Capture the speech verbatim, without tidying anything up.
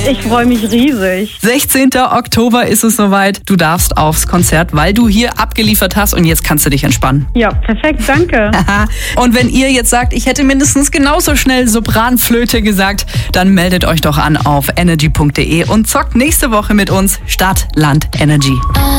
Ich freue mich riesig. sechzehnten Oktober ist es soweit. Du darfst aufs Konzert, weil du hier abgeliefert hast und jetzt kannst du dich entspannen. Ja, perfekt, danke. Und wenn ihr jetzt sagt, ich hätte mindestens genauso schnell Sopranflöte gesagt, dann meldet euch doch an auf energy punkt de und zockt nächste Woche mit uns Stadt, Land, Energy.